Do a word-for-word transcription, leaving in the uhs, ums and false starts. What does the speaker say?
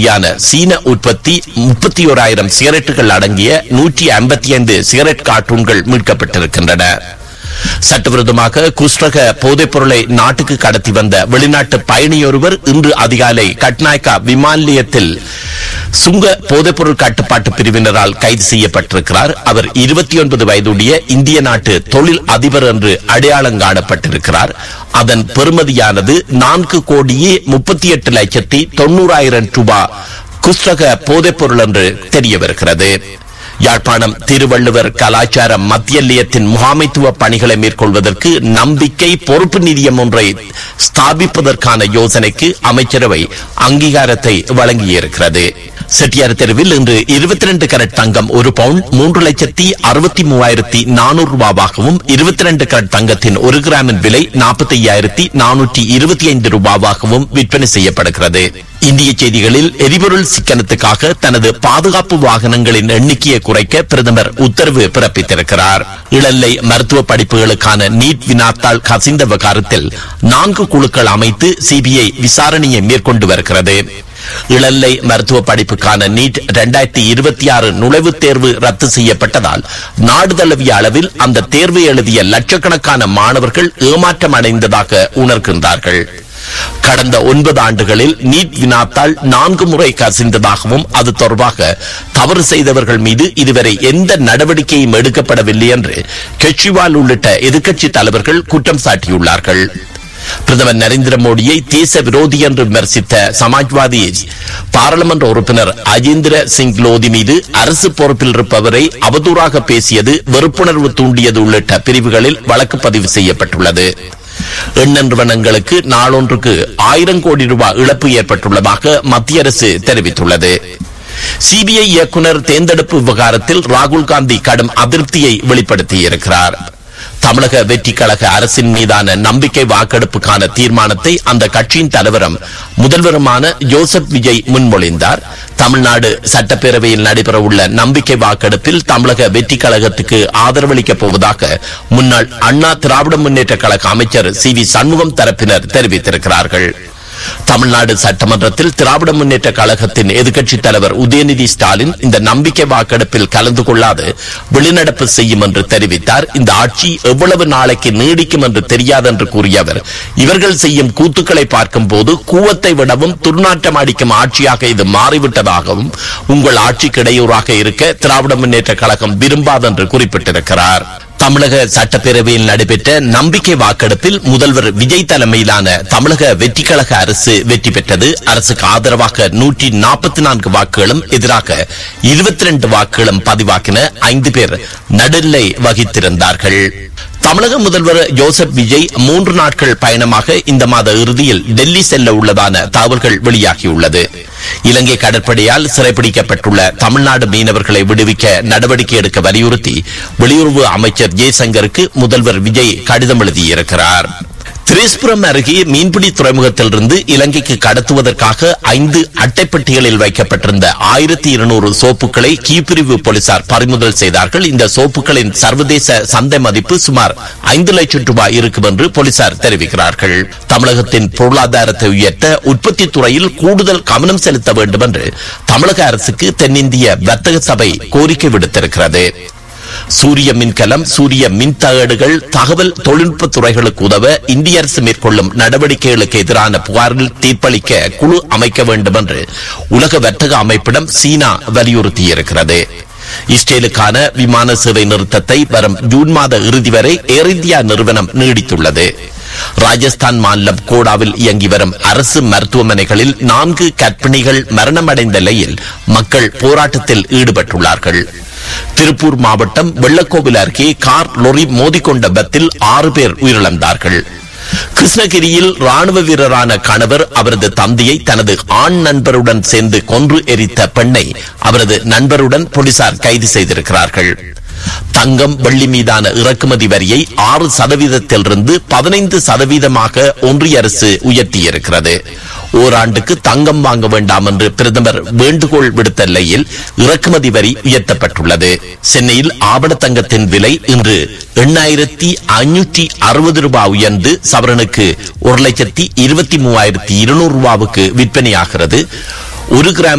ஏற்றுமதியான சீன உற்பத்தி முப்பத்தி ஓராயிரம் சிகரெட்டுகள் அடங்கிய நூற்றி ஐம்பத்தி ஐந்து சிகரெட் கார்ட்டூன்கள் மீட்கப்பட்டிருக்கின்றன. சட்டவிரோதமாக குஷ்டக போதைப் பொருளை நாட்டுக்கு கடத்தி வந்த வெளிநாட்டு பயணியொருவர் இன்று அதிகாலை கட்நாயக்கா விமான நிலையத்தில் சுங்க போதைப்பொருள் கட்டுப்பாட்டு பிரிவினரால் கைது செய்யப்பட்டிருக்கிறார். அவர் இருபத்தி ஒன்பது வயதுடைய இந்திய நாட்டு தொழில் அதிபர் என்று அடையாளம் காணப்பட்டிருக்கிறார். அதன் பெறுமதியானது நான்கு கோடியே முப்பத்தி எட்டு லட்சத்தி தொண்ணூறாயிரம் ரூபாய் குஷ்டக போதைப் பொருள் என்று தெரிய வருகிறது. யாழ்ப்பாணம் திருவள்ளுவர் கலாச்சார மத்திய நிலையத்தின் முகாமைத்துவ பணிகளை மேற்கொள்வதற்கு நம்பிக்கை பொறுப்பு நிதியம் ஒன்றை ஸ்தாபிப்பதற்கான யோசனைக்கு அமைச்சரவை அங்கீகாரத்தை வழங்கியிருக்கிறது. செட்டியார் தெருவில் இன்று இருபத்தி இரண்டு கரட் தங்கம் ஒரு பவுண்ட் மூன்று லட்சத்தி அறுபத்தி மூவாயிரத்தி நானூறு ரூபாவாகவும் இருபத்தி இரண்டு கரட் தங்கத்தின் ஒரு கிராமின் விலை நாற்பத்தி ஐயாயிரத்தி நானூற்றி இருபத்தி ஐந்து ரூபாவாகவும் விற்பனை செய்யப்படுகிறது. இந்திய செய்திகளில் எரிபொருள் சிக்கனத்துக்காக தனது பாதுகாப்பு வாகனங்களின் எண்ணிக்கையை குறைக்க பிரதமர் உத்தரவு பிறப்பித்திருக்கிறார். இளநிலை மருத்துவ படிப்புகளுக்கான நீட் வினாத்தாள் கசிந்த விவகாரத்தில் நான்கு குழுக்கள் அமைத்து சிபிஐ விசாரணையை மேற்கொண்டு வருகிறது. இளநிலை மருத்துவ படிப்புக்கான நீட் இரண்டாயிரத்தி இருபத்தி ஆறு நுழைவுத் தேர்வு ரத்து செய்யப்பட்டதால் நாடு தழுவிய அளவில் அந்த தேர்வை எழுதிய லட்சக்கணக்கான மாணவர்கள் ஏமாற்றம் அடைந்ததாக உணர்கின்றார்கள். கடந்த ஒன்பது ஆண்டுகளில் நீட் வினாத்தால் நான்கு முறை கசிந்ததாகவும் அது தொடர்பாக தவறு செய்தவர்கள் மீது இதுவரை எந்த நடவடிக்கையும் எடுக்கப்படவில்லை என்று கெஜ்ரிவால் உள்ளிட்ட எதிர்க்கட்சி தலைவர்கள் குற்றம் சாட்டியுள்ளார்கள். பிரதமர் நரேந்திர மோடியை தேச விரோதி என்று விமர்சித்த சமாஜ்வாதி பாராளுமன்ற உறுப்பினர் அஜேந்திர சிங் லோதி மீது அரசு பொறுப்பில் இருப்பவரை அவதூறாக பேசியது வெறுப்புணர்வு தூண்டியது உள்ளிட்ட பிரிவுகளில் வழக்கு பதிவு செய்யப்பட்டுள்ளது. எண்ண நிறுவனங்களுக்கு நாளொன்றுக்கு ஆயிரம் கோடி ரூபாய் இழப்பு ஏற்பட்டுள்ளதாக மத்திய அரசு தெரிவித்துள்ளது. சிபிஐ இயக்குநர் தேர்ந்தெடுப்பு விவகாரத்தில் ராகுல் காந்தி கடும் அதிருப்தியை வெளிப்படுத்தியிருக்கிறார். தமிழக வெற்றி கழக அரசின் மீதான நம்பிக்கை வாக்கெடுப்புக்கான தீர்மானத்தை அந்த கட்சியின் தலைவரும் முதல்வருமான ஜோசப் விஜய் முன்மொழிந்தார். தமிழ்நாடு சட்டப்பேரவையில் நடைபெறவுள்ள நம்பிக்கை வாக்கெடுப்பில் தமிழக வெற்றி கழகத்துக்கு ஆதரவளிக்கப் போவதாக முன்னாள் அண்ணா திராவிட முன்னேற்ற கழக அமைச்சர் சி வி சண்முகம் தரப்பினர் தெரிவித்திருக்கிறார்கள். தமிழ்நாடு சட்டமன்றத்தில் திராவிட முன்னேற்ற கழகத்தின் எதிர்க்கட்சித் தலைவர் உதயநிதி ஸ்டாலின் இந்த நம்பிக்கை வாக்கெடுப்பில் கலந்து கொள்ளாது வெளிநடப்பு செய்யும் என்று தெரிவித்தார். இந்த ஆட்சி எவ்வளவு நாளைக்கு நீடிக்கும் என்று தெரியாது என்று கூறிய அவர், இவர்கள் செய்யும் கூத்துக்களை பார்க்கும் போது கூவத்தை விடவும் துர்நாற்றம் அடிக்கும் ஆட்சியாக இது மாறிவிட்டதாகவும் உங்கள் ஆட்சிக்கு இடையூறாக இருக்க திராவிட முன்னேற்ற கழகம் விரும்பாது என்று குறிப்பிட்டிருக்கிறார். தமிழக சட்டப்பேரவையில் நடைபெற்ற நம்பிக்கை வாக்கெடுப்பில் முதல்வர் விஜய் தலைமையிலான தமிழக வெற்றி கழக அரசு வெற்றி பெற்றது. அரசுக்கு ஆதரவாக நூற்றி நாற்பத்தி நான்கு வாக்குகளும் எதிராக இருபத்தி இரண்டு வாக்குகளும் பதிவாக்கின. ஐந்து பேர் நடுநிலை வகித்திருந்தார்கள். தமிழக முதல்வர் ஜோசப் விஜய் மூன்று நாட்கள் பயணமாக இந்த மாத இறுதியில் டெல்லி செல்ல உள்ளதான தகவல்கள் வெளியாகியுள்ளது. இலங்கை கடற்படையால் சிறைப்பிடிக்கப்பட்டுள்ள தமிழ்நாடு மீனவர்களை விடுவிக்க நடவடிக்கை எடுக்க வலியுறுத்தி வெளியுறவு அமைச்சர் ஜெய்சங்கருக்கு முதல்வர் விஜய் கடிதம் எழுதியிருக்கிறார். திரேஸ்புரம் அருகே மீன்பிடி துறைமுகத்திலிருந்து இலங்கைக்கு கடத்துவதற்காக ஐந்து அட்டைப்பட்டிகளில் வைக்கப்பட்டிருந்த ஆயிரத்தி இருநூறு சோப்புகளை கீப்பிரிவு போலீசார் பறிமுதல் செய்தார்கள். இந்த சோப்புகளின் சர்வதேச சந்தை மதிப்பு சுமார் ஐந்து லட்சம் ரூபாய் இருக்கும் என்று போலீசார் தெரிவிக்கிறார்கள். தமிழகத்தின் பொருளாதாரத்தை உயர்த்த உற்பத்தி துறையில் கூடுதல் கவனம் செலுத்த வேண்டும் என்று தமிழக அரசுக்கு தென்னிந்திய வர்த்தக சபை கோரிக்கை விடுத்திருக்கிறது. சூரிய மின்கலம், சூரிய மின் தகடுகள், தகவல் தொழில்நுட்ப துறைகளுக்கு உதவ இந்திய அரசு மேற்கொள்ளும் நடவடிக்கைகளுக்கு எதிரான புகாரில் தீர்ப்பளிக்க குழு அமைக்க வேண்டும் என்று உலக வர்த்தக அமைப்பிடம் சீனா வலியுறுத்தியிருக்கிறது. இஸ்ரேலுக்கான விமான சேவை நிறுத்தத்தை வரும் ஜூன் மாத இறுதி வரை ஏர் இந்தியா நிறுவனம் நீடித்துள்ளது. ராஜஸ்தான் மாநிலம் கோடாவில் இயங்கி வரும் அரசு மருத்துவமனைகளில் நான்கு கர்ப்பிணிகள் மரணமடைந்த நிலையில் மக்கள் போராட்டத்தில் ஈடுபட்டுள்ளார்கள். திருப்பூர் மாவட்டம் வெள்ளக்கோவில் அருகே கார் லொரி மோதிக்கொண்ட விபத்தில் ஆறு பேர் உயிரிழந்தார்கள். கிருஷ்ணகிரியில் ராணுவ வீரரான கணவர் அவரது தந்தையை தனது ஆண் நண்பருடன் சேர்ந்து கொன்று எரித்த பெண்ணை அவரது நண்பருடன் போலீசார் கைது செய்திருக்கிறார்கள். தங்கம் வெள்ளி மீதான இறக்குமதி வரியை ஆறு சதவீதத்திலிருந்து பதினைந்து சதவீதமாக ஒன்றிய அரசு உயர்த்தியிருக்கிறது. ஓராண்டுக்கு தங்கம் வாங்க வேண்டாம் என்று பிரதமர் வேண்டுகோள் விடுத்த நிலையில் இறக்குமதி வரி உயர்த்தப்பட்டுள்ளது. சென்னையில் ஆபண தங்கத்தின் விலை இன்று எண்ணாயிரத்தி ஐநூற்றி அறுபது ரூபாய் உயர்ந்து சவரனுக்கு ஒரு லட்சத்தி இருபத்தி மூவாயிரத்தி இருநூறு ரூபாவுக்கு விற்பனையாகிறது. ஒரு கிராம்